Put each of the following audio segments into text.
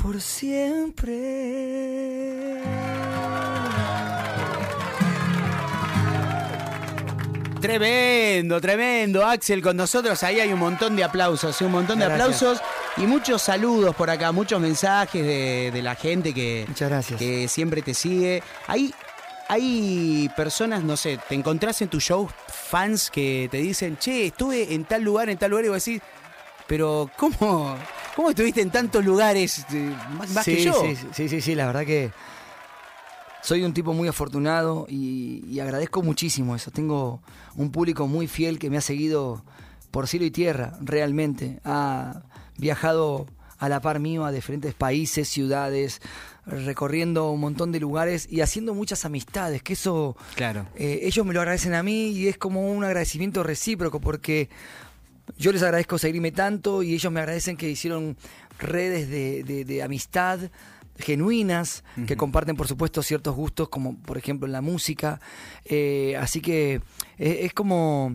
por siempre. Tremendo, tremendo, Axel, con nosotros. Ahí hay un montón de aplausos, un montón de aplausos y muchos saludos por acá, muchos mensajes de la gente Muchas gracias. que siempre te sigue. Hay personas, no sé, te encontrás en tu show fans que te dicen, che, estuve en tal lugar, y vos decís, pero ¿cómo estuviste en tantos lugares más que yo? Sí, la verdad que soy un tipo muy afortunado y agradezco muchísimo eso. Tengo un público muy fiel que me ha seguido por cielo y tierra, realmente. Ha viajado a la par mío a diferentes países, ciudades, recorriendo un montón de lugares y haciendo muchas amistades, que eso Claro. Ellos me lo agradecen a mí y es como un agradecimiento recíproco, porque yo les agradezco seguirme tanto y ellos me agradecen que hicieron redes de amistad genuinas, que comparten por supuesto ciertos gustos, como por ejemplo en la música, así que es como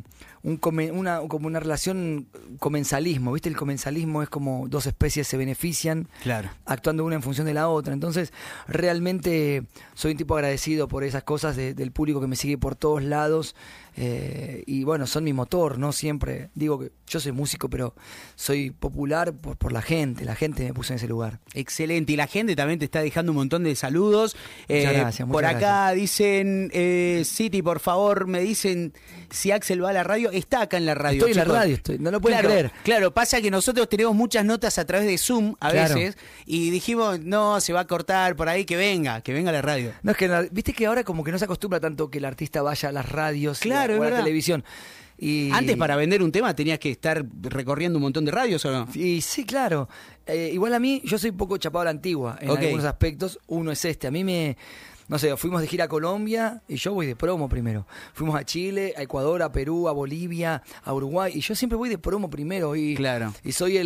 una relación comensalismo, ¿viste? El comensalismo es como dos especies se benefician, Claro. actuando una en función de la otra. Entonces realmente soy un tipo agradecido por esas cosas del público que me sigue por todos lados, y bueno, son mi motor, ¿no? Siempre digo que yo soy músico, pero soy popular por la gente me puso en ese lugar. Excelente, y la gente también te está dejando un montón de saludos. Muchas gracias. Por acá dicen, City, por favor, me dicen si Axel va a la radio. Está acá en la radio. Estoy en la chicos. radio, no lo pueden creer. Claro, pasa que nosotros tenemos muchas notas a través de Zoom a veces, y dijimos, no, se va a cortar por ahí, que venga a la radio. No, es que viste que ahora como que no se acostumbra tanto que el artista vaya a las radios, Claro, o a es la verdad. televisión. Y Antes, para vender un tema tenías que estar recorriendo un montón de radios, ¿o no? Y sí, claro. Igual a mí, yo soy un poco chapado a la antigua en algunos aspectos. Uno es a mí no sé, fuimos de gira a Colombia y yo voy de promo primero. Fuimos a Chile, a Ecuador, a Perú, a Bolivia, a Uruguay, y yo siempre voy de promo primero. Y soy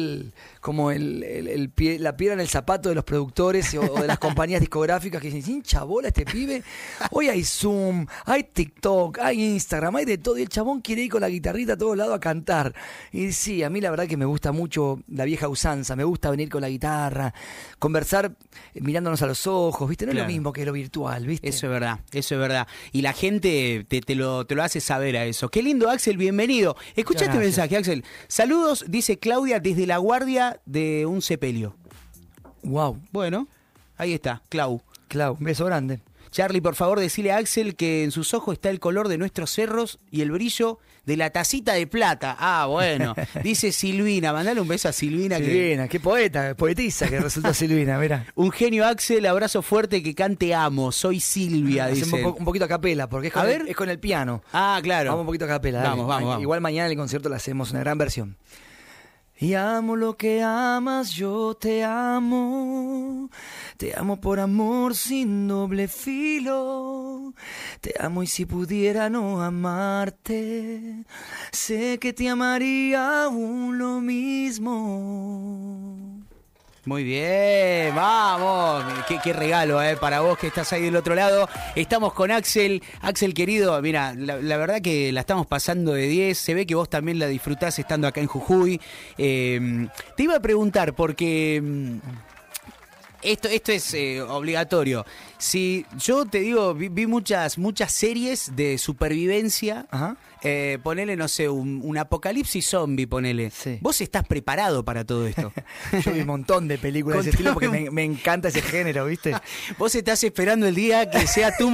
la piedra en el zapato de los productores o de las compañías discográficas que dicen, sin chabola este pibe. Hoy hay Zoom, hay TikTok, hay Instagram, hay de todo, y el chabón quiere ir con la guitarrita a todos lados a cantar. Y sí, a mí la verdad que me gusta mucho la vieja usanza, me gusta venir con la guitarra, conversar mirándonos a los ojos, ¿viste? No es lo mismo que lo virtual, ¿viste? Eso es verdad. Y la gente te lo hace saber a eso. Qué lindo, Axel, bienvenido. Escucha este mensaje, Axel. Saludos, dice Claudia, desde la guardia de un sepelio. Wow. Bueno, ahí está, Clau, un beso grande. Charlie, por favor, decile a Axel que en sus ojos está el color de nuestros cerros y el brillo de la tacita de plata. Ah, bueno. Dice Silvina, mandale un beso a Silvina. Silvina, qué poetisa que resulta Silvina, mira. Un genio, Axel, abrazo fuerte, que cante amo. Soy Silvia, dice. Un poquito a capela, porque es con el piano. Ah, claro. Vamos un poquito a capela. Vamos. Igual mañana en el concierto le hacemos una gran versión. Y amo lo que amas, yo te amo por amor sin doble filo, te amo y si pudiera no amarte, sé que te amaría aún lo mismo. Muy bien, vamos, qué regalo para vos que estás ahí del otro lado. Estamos con Axel, querido, mira, la verdad que la estamos pasando de 10, se ve que vos también la disfrutás estando acá en Jujuy. Te iba a preguntar, porque esto es obligatorio. Si yo te digo, vi muchas series de supervivencia. Ajá. Ponele, no sé, un apocalipsis zombie, ponele. Sí. ¿Vos estás preparado para todo esto? Yo vi un montón de películas de ese estilo porque me encanta ese género, ¿viste? Vos estás esperando el día que sea tu